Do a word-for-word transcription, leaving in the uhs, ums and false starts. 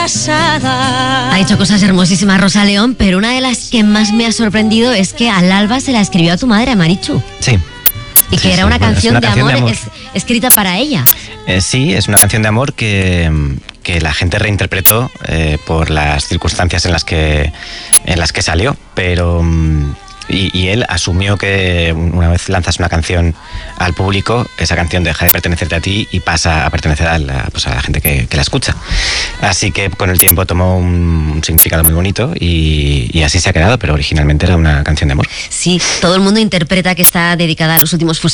casada. Ha hecho cosas hermosísimas Rosa León, pero una de las que más me ha sorprendido es que al alba se la escribió a tu madre, a Marichu. Sí. Y que Sí, era sí, una, bueno, canción, es una de canción amor, de amor. Es, escrita para ella. Eh, sí, es una canción de amor que, que la gente reinterpretó eh, por las circunstancias en las que, en las que salió, pero... mm, Y, y él asumió que una vez lanzas una canción al público, esa canción deja de pertenecerte a ti y pasa a pertenecer a la, pues a la gente que, que la escucha. Así que con el tiempo tomó un, un significado muy bonito y, y así se ha quedado, pero originalmente era una canción de amor. Sí, todo el mundo interpreta que está dedicada a los últimos fusiles